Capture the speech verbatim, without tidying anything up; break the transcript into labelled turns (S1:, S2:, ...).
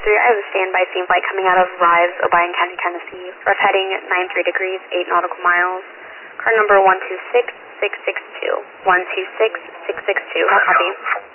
S1: three, I have a standby scene flight coming out of Rives, Obion County, Tennessee. Rough heading nine three degrees, eight nautical miles. Car number one two six six six two. one two six six six two. How copy?